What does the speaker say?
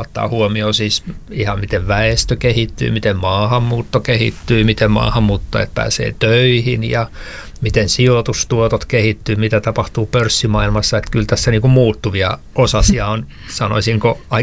ottaa huomioon siis ihan miten väestö kehittyy, miten maahanmuutto kehittyy, miten maahanmuuttajat pääsee töihin ja miten sijoitustuotot kehittyy, mitä tapahtuu pörssimaailmassa. Että kyllä tässä niin kuin muuttuvia osasia on, sanoisinko,